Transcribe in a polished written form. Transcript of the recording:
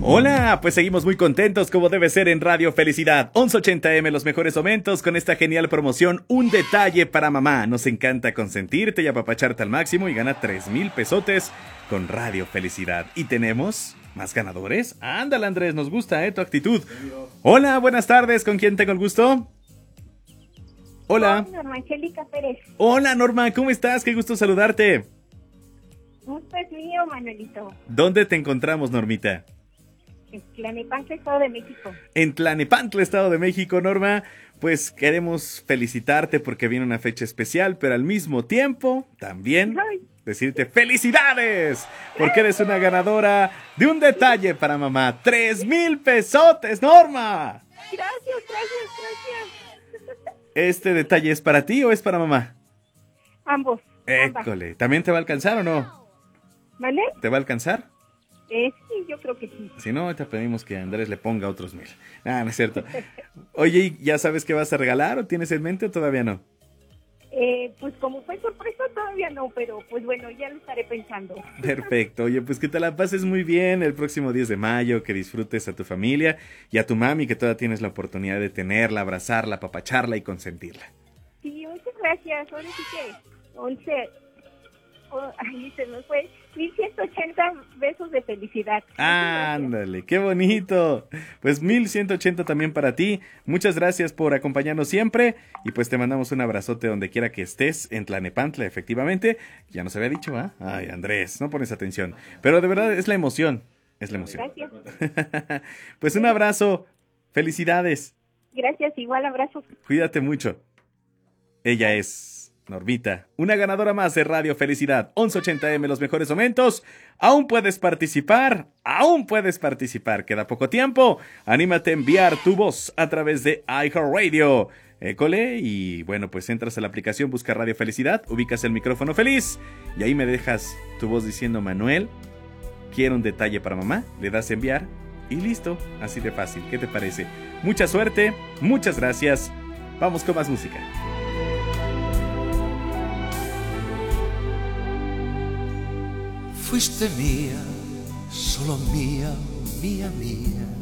Hola, pues seguimos muy contentos como debe ser en Radio Felicidad 1180M, los mejores momentos con esta genial promoción, un detalle para mamá. Nos encanta consentirte y apapacharte al máximo y gana 3,000 pesotes con Radio Felicidad. ¿Y tenemos más ganadores? Ándale, Andrés, nos gusta tu actitud. Hola, buenas tardes, ¿con quién tengo el gusto? Hola. Norma Angélica Pérez. Hola, Norma, ¿cómo estás? Qué gusto saludarte. Gusto es mío, Manuelito. ¿Dónde te encontramos, Normita? En Tlalnepantla, Estado de México. En Tlalnepantla, Estado de México, Norma. Pues queremos felicitarte porque viene una fecha especial, pero al mismo tiempo también decirte ¡felicidades! Porque eres una ganadora de un detalle para mamá. 3,000 pesotes, Norma. Gracias. ¿Este detalle es para ti o es para mamá? Ambos. École, ¿también te va a alcanzar o no? ¿Vale? ¿Te va a alcanzar? Sí, yo creo que sí. Si no, te pedimos que Andrés le ponga otros 1,000. No es cierto. Oye, ¿ya sabes qué vas a regalar o tienes en mente o todavía no? Pues como fue sorpresa todavía no, pero pues bueno, ya lo estaré pensando. Perfecto. Oye, pues que te la pases muy bien el próximo 10 de mayo, que disfrutes a tu familia y a tu mami, que todavía tienes la oportunidad de tenerla, abrazarla, apapacharla y consentirla. Sí, muchas gracias. Ahora sí que 11... ahí se me fue 1,180 besos de felicidad. Ándale, qué bonito. Pues 1,180 también para ti. Muchas gracias por acompañarnos siempre y pues te mandamos un abrazote donde quiera que estés, en Tlalnepantla, efectivamente. Ya nos había dicho, ¿ah? Ay, Andrés, no pones atención. Pero de verdad es la emoción, es la emoción. Gracias. Pues un abrazo, felicidades. Gracias, igual abrazo. Cuídate mucho. Ella es Normita, una ganadora más de Radio Felicidad 1180M, los mejores momentos. Aún puedes participar, queda poco tiempo. Anímate a enviar tu voz a través de iHeartRadio. École, y bueno, pues entras a la aplicación, busca Radio Felicidad, ubicas el micrófono feliz y ahí me dejas tu voz diciendo: Manuel, quiero un detalle para mamá. Le das a enviar y listo, así de fácil. ¿Qué te parece? Mucha suerte, muchas gracias. Vamos con más música. Fuiste mía, solo mía, mía, mía.